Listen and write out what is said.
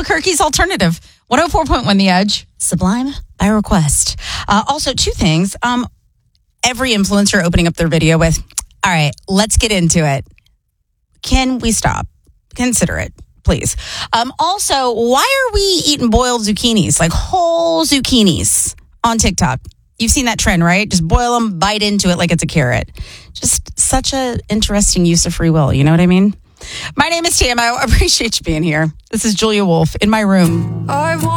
Albuquerque's alternative. 104.1 The Edge. Sublime by request. Also, two things. Every influencer opening up their video with, all right, let's get into it. Can we stop? Consider it, please. Also, why are we eating boiled zucchinis, like whole zucchinis on TikTok? You've seen that trend, right? Just boil them, bite into it like it's a carrot. Just such an interesting use of free will. You know what I mean? My name is Tam. I appreciate you being here. This is Julia Wolf in my room.